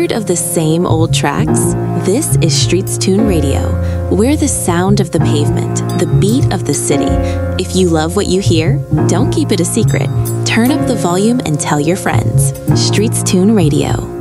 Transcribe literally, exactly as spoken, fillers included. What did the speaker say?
Tired of the same old tracks? This is Streets Tune Radio. We're the sound of the pavement, the beat of the city. If you love what you hear, don't keep it a secret. Turn up the volume and tell your friends. Streets Tune Radio.